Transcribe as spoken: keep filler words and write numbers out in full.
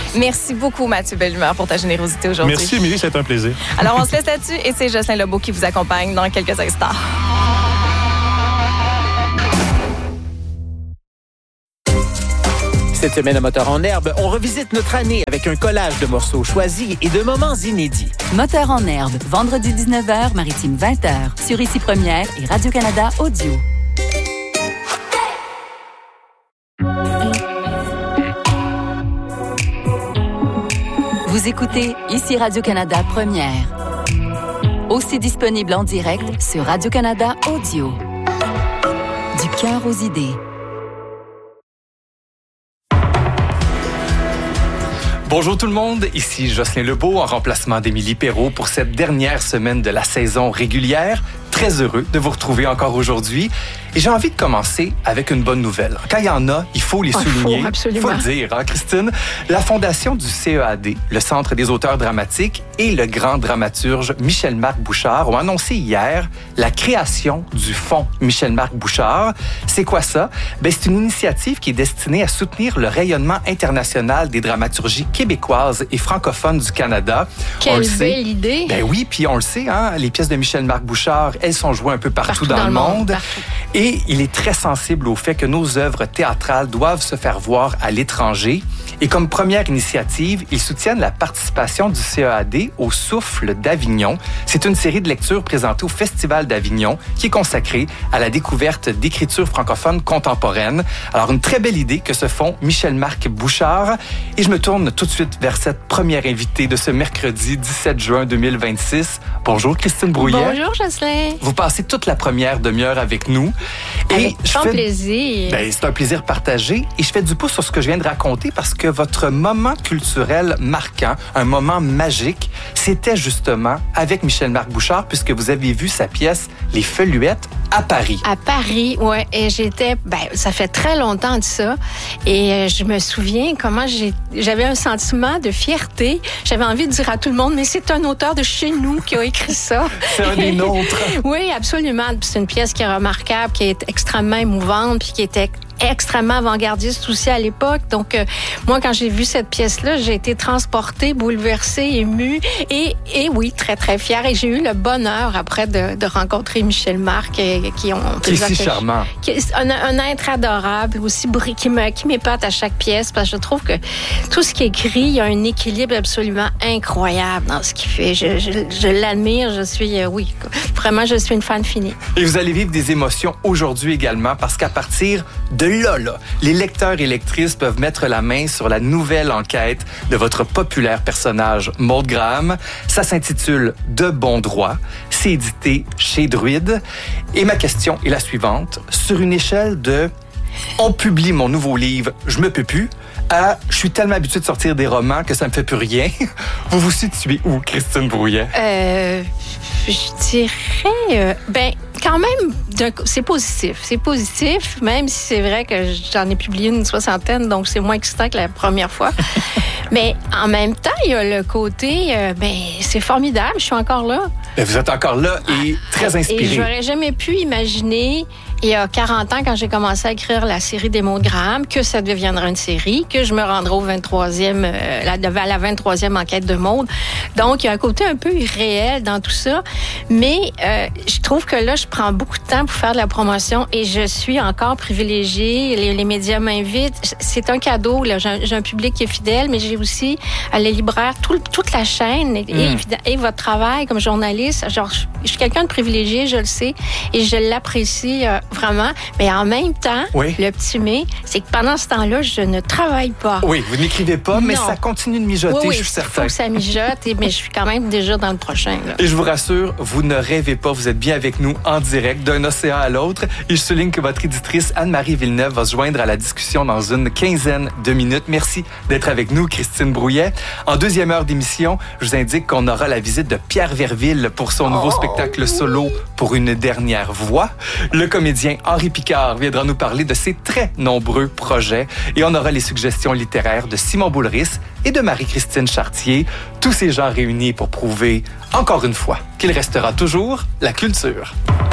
Merci beaucoup, Mathieu Bellumeur, pour ta générosité aujourd'hui. Merci, Émilie, c'est un plaisir. Alors, on se laisse là-dessus et c'est Jocelyn Lebeau qui vous accompagne dans quelques instants. Cette semaine à Moteur en herbe, on revisite notre année avec un collage de morceaux choisis et de moments inédits. Moteur en herbe, vendredi dix-neuf heures, Maritime vingt heures, sur Ici Première et Radio-Canada Audio. Vous écoutez Ici Radio-Canada Première. Aussi disponible en direct sur Radio-Canada Audio. Du cœur aux idées. Bonjour tout le monde, ici Jocelyn Lebeau en remplacement d'Émilie Perrault pour cette dernière semaine de la saison régulière. Très heureux de vous retrouver encore aujourd'hui. Et j'ai envie de commencer avec une bonne nouvelle. Quand il y en a, il faut les oh, souligner. Il faut le dire, hein, Christine? La fondation du C E A D, le Centre des auteurs dramatiques, et le grand dramaturge Michel-Marc Bouchard ont annoncé hier la création du Fonds Michel-Marc Bouchard. C'est quoi ça? Ben, c'est une initiative qui est destinée à soutenir le rayonnement international des dramaturgies québécoises et francophones du Canada. Quelle belle idée! Ben oui, puis on le sait, hein, les pièces de Michel-Marc Bouchard, elles sont jouées un peu partout, partout dans, dans le monde. monde. Et il est très sensible au fait que nos œuvres théâtrales doivent se faire voir à l'étranger. Et comme première initiative, ils soutiennent la participation du C E A D au Souffle d'Avignon. C'est une série de lectures présentées au Festival d'Avignon qui est consacrée à la découverte d'écriture francophone contemporaine. Alors, une très belle idée que se font Michel-Marc Bouchard. Et je me tourne tout de suite vers cette première invitée de ce mercredi dix-sept juin deux mille vingt-six. Bonjour, Christine Brouillet. Bonjour, Jocelyn. Vous passez toute la première demi-heure avec nous. Avec grand fais... plaisir. Ben, c'est un plaisir partagé. Et je fais du pouce sur ce que je viens de raconter parce que votre moment culturel marquant, un moment magique, c'était justement avec Michel-Marc Bouchard puisque vous avez vu sa pièce Les Feluettes à Paris. À Paris, ouais. Et j'étais, ben, ça fait très longtemps de ça. Et je me souviens comment j'ai, j'avais un sentiment de fierté. J'avais envie de dire à tout le monde, mais c'est un auteur de chez nous qui a écrit ça. C'est un des nôtres. Oui, absolument. C'est une pièce qui est remarquable, qui est extrêmement émouvante, puis qui était extrêmement avant-gardiste aussi à l'époque. Donc, euh, moi, quand j'ai vu cette pièce-là, j'ai été transportée, bouleversée, émue et, et oui, très, très fière. Et j'ai eu le bonheur, après, de, de rencontrer Michel-Marc, et, qui ont... Qui est si charmant. Qui est un, un être adorable, aussi qui, me, qui m'épate à chaque pièce, parce que je trouve que tout ce qu'il écrit, il y a un équilibre absolument incroyable dans ce qu'il fait. Je, je, je l'admire, je suis, euh, oui, vraiment, je suis une fan finie. Et vous allez vivre des émotions aujourd'hui également, parce qu'à partir de là, là, les lecteurs et lectrices peuvent mettre la main sur la nouvelle enquête de votre populaire personnage Maud Graham. Ça s'intitule De bon droit. C'est édité chez Druide. Et ma question est la suivante. Sur une échelle de « On publie mon nouveau livre, je me peux plus » à « Je suis tellement habituée de sortir des romans que ça me fait plus rien », vous vous situez où, Christine Brouillet? Euh, je dirais... Euh, ben... Quand même, c'est positif. C'est positif, même si c'est vrai que j'en ai publié une soixantaine, donc c'est moins excitant que la première fois. Mais en même temps, il y a le côté, euh, ben c'est formidable, je suis encore là. Et vous êtes encore là et très inspirée. Et j'aurais jamais pu imaginer, il y a quarante ans, quand j'ai commencé à écrire la série des Maud Graham, que ça deviendra une série, que je me rendrai au vingt-troisième, euh, la, à la vingt-troisième enquête de Maud. Donc, il y a un côté un peu irréel dans tout ça. Mais euh, je trouve que là, je prends beaucoup de temps pour faire de la promotion et je suis encore privilégiée. Les, les médias m'invitent. C'est un cadeau. Là. J'ai, un, j'ai un public qui est fidèle, mais j'ai aussi à les libraires, tout, toute la chaîne et, mm. et, et votre travail comme journaliste. Genre, je, je suis quelqu'un de privilégié, je le sais, et je l'apprécie euh, vraiment. Mais en même temps, oui. le petit mais, c'est que pendant ce temps-là, je ne travaille pas. Oui, vous n'écrivez pas, non. mais ça continue de mijoter, oui, oui, je suis certain. Il faut que ça mijote, et, mais je suis quand même déjà dans le prochain. Là. Et je vous rassure, vous ne rêvez pas, vous êtes bien avec nous en direct d'un océan à l'autre. Et je souligne que votre éditrice Anne-Marie Villeneuve va se joindre à la discussion dans une quinzaine de minutes. Merci d'être avec nous, Christine Brouillet. En deuxième heure d'émission, je vous indique qu'on aura la visite de Pierre Verville pour son nouveau oh, spectacle solo oui. Pour une dernière voix. Le comédien Henri Picard viendra nous parler de ses très nombreux projets et on aura les suggestions littéraires de Simon Boulris et de Marie-Christine Chartier. Tous ces gens réunis pour prouver, encore une fois, qu'il restera toujours la culture.